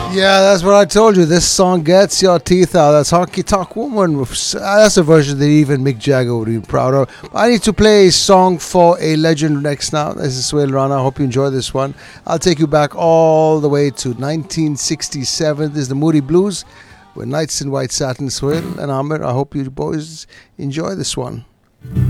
Yeah, that's what I told you. This song gets your teeth out. That's Honky Tonk Woman. That's a version that even Mick Jagger would be proud of. I need to play a song for a legend next now. This is Suhail Rana. I hope you enjoy this one. I'll take you back all the way to 1967. This is the Moody Blues with Nights in White Satin. Suhail and Amir, I hope you boys enjoy this one.